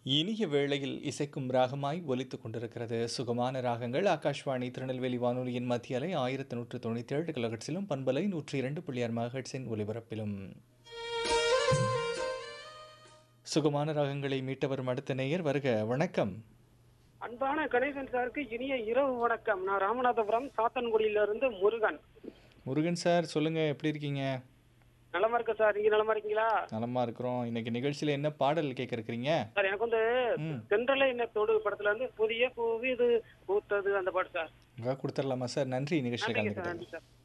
இனிய வேளையில் இசைக்கும் ராகமாய் ஒலித்துக் கொண்டிருக்கிறது சுகமான ராகங்கள். ஆகாஷ்வாணி திருநெல்வேலி வானொலியின் மத்திய அலை 1197 கிலோஹெர்ட்ஸிலும் பண்பலை 102.6 மெகாஹெர்ட்ஸின் ஒலிபரப்பிலும். சுகமான ராகங்களை மீட்ட வரும் அடுத்த நேயர் வருக. வணக்கம். அன்பான கணேசன் சாருக்கு இனிய இரவு வணக்கம். நான் ராமநாதபுரம் சாத்தன்குடியிலிருந்து முருகன். முருகன் சார் சொல்லுங்க, எப்படி இருக்கீங்க? நலமா இருக்க சார், நீங்க நலமா இருக்கீங்களா? நலமா இருக்கிறோம். இன்னைக்கு நிகழ்ச்சியில என்ன பாடல் கேட்க இருக்கிறீங்க? சார் எனக்கு வந்து தென்றலை என்ன தொடு படத்துல இருந்து புதிய பூவி இது பூத்தது அந்த பாட்டு சார். கொடுத்துடலாமா சார்? நன்றி நிகழ்ச்சியில் நன்றி சார், கலந்துக்கிட்டது. நன்றி சார்.